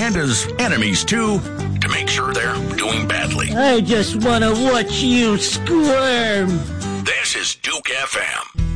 and his enemies too, to make sure they're doing badly. I just want to watch you squirm. This is Duke FM.